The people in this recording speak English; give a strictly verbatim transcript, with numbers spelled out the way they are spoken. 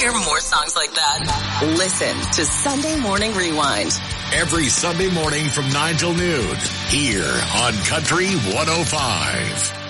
hear more songs like that, listen to Sunday Morning Rewind. Every Sunday morning from nine till noon here on Country one oh five.